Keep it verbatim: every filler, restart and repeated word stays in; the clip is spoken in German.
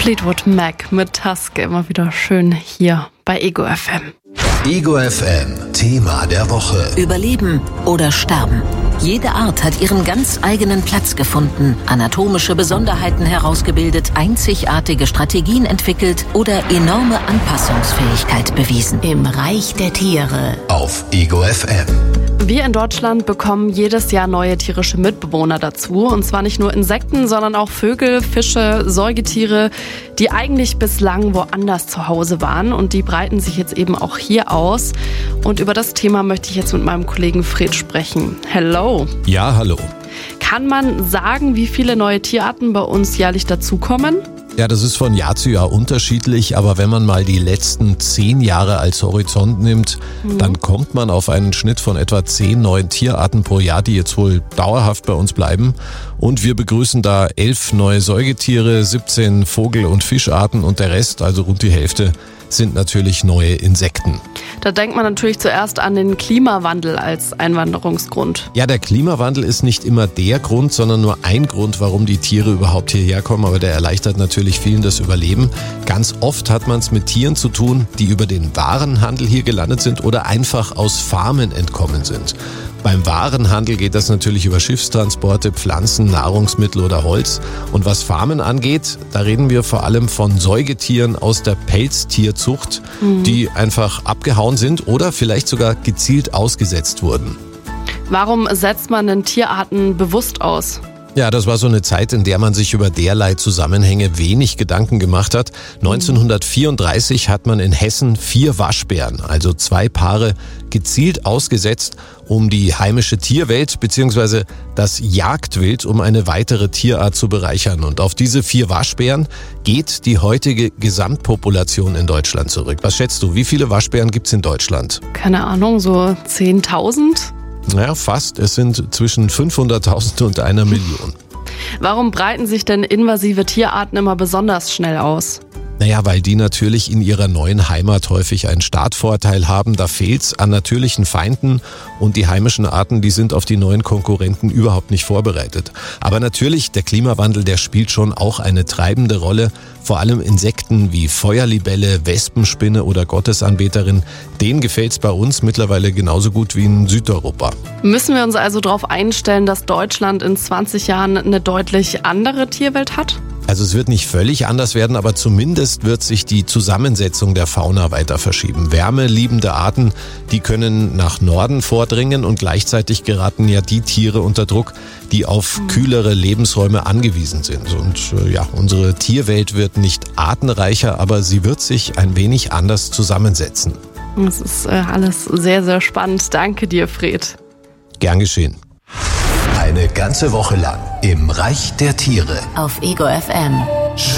Fleetwood Mac mit Taske, immer wieder schön hier bei Ego F M. Ego F M, Thema der Woche. Überleben oder sterben. Jede Art hat ihren ganz eigenen Platz gefunden, anatomische Besonderheiten herausgebildet, einzigartige Strategien entwickelt oder enorme Anpassungsfähigkeit bewiesen. Im Reich der Tiere. Auf Ego F M. Wir in Deutschland bekommen jedes Jahr neue tierische Mitbewohner dazu. Und zwar nicht nur Insekten, sondern auch Vögel, Fische, Säugetiere, die eigentlich bislang woanders zu Hause waren. Und die breiten sich jetzt eben auch hier aus. Und über das Thema möchte ich jetzt mit meinem Kollegen Fred sprechen. Hello. Ja, hallo. Kann man sagen, wie viele neue Tierarten bei uns jährlich dazukommen? Ja, das ist von Jahr zu Jahr unterschiedlich, aber wenn man mal die letzten zehn Jahre als Horizont nimmt, mhm. dann kommt man auf einen Schnitt von etwa zehn neuen Tierarten pro Jahr, die jetzt wohl dauerhaft bei uns bleiben. Und wir begrüßen da elf neue Säugetiere, siebzehn Vogel- und Fischarten und der Rest, also rund die Hälfte, sind natürlich neue Insekten. Da denkt man natürlich zuerst an den Klimawandel als Einwanderungsgrund. Ja, der Klimawandel ist nicht immer der Grund, sondern nur ein Grund, warum die Tiere überhaupt hierher kommen. Aber der erleichtert natürlich vielen das Überleben. Ganz oft hat man es mit Tieren zu tun, die über den Warenhandel hier gelandet sind oder einfach aus Farmen entkommen sind. Beim Warenhandel geht das natürlich über Schiffstransporte, Pflanzen, Nahrungsmittel oder Holz. Und was Farmen angeht, da reden wir vor allem von Säugetieren aus der Pelztierzucht, mhm. die einfach abgehauen sind oder vielleicht sogar gezielt ausgesetzt wurden. Warum setzt man denn Tierarten bewusst aus? Ja, das war so eine Zeit, in der man sich über derlei Zusammenhänge wenig Gedanken gemacht hat. neunzehnhundertvierunddreißig hat man in Hessen vier Waschbären, also zwei Paare, gezielt ausgesetzt, um die heimische Tierwelt bzw. das Jagdwild um eine weitere Tierart zu bereichern. Und auf diese vier Waschbären geht die heutige Gesamtpopulation in Deutschland zurück. Was schätzt du, wie viele Waschbären gibt's in Deutschland? Keine Ahnung, so zehntausend? Naja, fast. Es sind zwischen fünfhunderttausend und einer Million. Warum breiten sich denn invasive Tierarten immer besonders schnell aus? Naja, weil die natürlich in ihrer neuen Heimat häufig einen Startvorteil haben. Da fehlt's an natürlichen Feinden und die heimischen Arten, die sind auf die neuen Konkurrenten überhaupt nicht vorbereitet. Aber natürlich, der Klimawandel, der spielt schon auch eine treibende Rolle. Vor allem Insekten wie Feuerlibelle, Wespenspinne oder Gottesanbeterin, denen gefällt's bei uns mittlerweile genauso gut wie in Südeuropa. Müssen wir uns also darauf einstellen, dass Deutschland in zwanzig Jahren eine deutlich andere Tierwelt hat? Also es wird nicht völlig anders werden, aber zumindest wird sich die Zusammensetzung der Fauna weiter verschieben. Wärmeliebende Arten, die können nach Norden vordringen und gleichzeitig geraten ja die Tiere unter Druck, die auf kühlere Lebensräume angewiesen sind. Und äh, ja, unsere Tierwelt wird nicht artenreicher, aber sie wird sich ein wenig anders zusammensetzen. Das ist äh, alles sehr, sehr spannend. Danke dir, Fred. Gern geschehen. Eine ganze Woche lang im Reich der Tiere. Auf Ego F M.